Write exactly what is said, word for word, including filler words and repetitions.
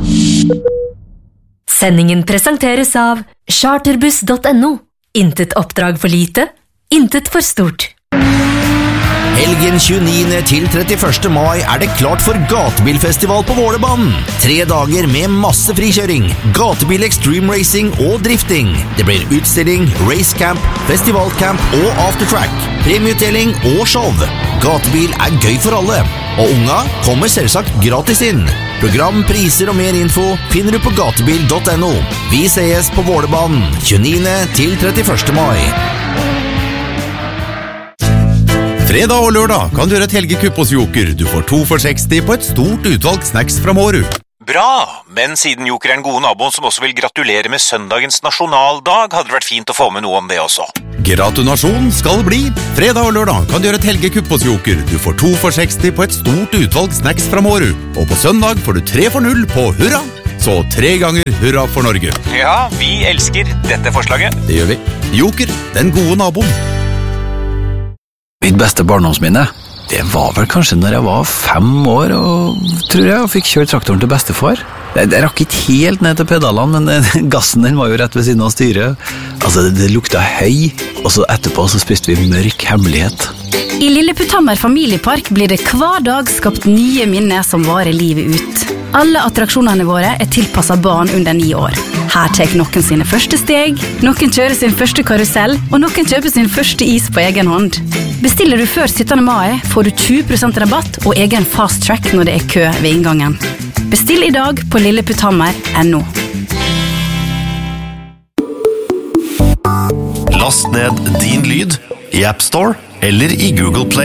Sendingen presenteres av charterbuss punktum no. Intet oppdrag for lite, intet for stort. Helgen tjueniende til trettiførste mai er det klart for gatebilfestival på Vålerbanen. Tre dager med masse frikjøring, gatebil extreme racing og drifting. Det blir utstilling, racecamp, festivalcamp og aftertrack, premieutdeling og show. Gatebil er gøy for alle, og unga kommer selvsagt gratis inn. Program, priser og mer info finner du på gatebil punktum no. Vi ses på Vålerbanen tjueniende til trettiførste mai. Fredag og lørdag kan du gjøre et helgekupp hos Joker. Du får to for seksti på et stort utvalg snacks fra Mårud. Bra, men siden Joker er en god nabo som også vil gratulere med søndagens nasjonaldag, hadde det vært fint å få med noe om det også. Gratulasjon skal bli. Fredag og lørdag kan du gjøre et helgekupp hos Joker. Du får to for seksti på et stort utvalg snacks fra Mårud. Og på søndag får du tre for null på hurra. Så tre ganger hurra for Norge. Ja, vi elsker dette forslaget. Det gjør vi. Joker, den gode naboen. Mitt beste barndomsminne, det var vel kanskje når jeg var fem år og tror jeg, og fikk kjørt traktoren til bestefar. Jeg, jeg rakk ikke helt ned til pedalene, men gassen den var jo rett ved siden av styret. Altså, det, det lukta høy, og så etterpå så spiste vi mørk hemmelighet. I Lilleputthammer familiepark blir det hver dag skapt nye minner som varer livet ut. Alle attraksjonene våre er tilpasset barn under ni år. Her tar noen sine første steg, noen kjører sin første karusell, og noen kjøper sin første is på egen hånd. Bestiller du før syttende mai, får du tjue prosent rabatt og egen fast track når det er kø ved inngangen. Bestill i dag på lilleputthammer punktum no. Last ned din lyd i App Store eller i Google Play.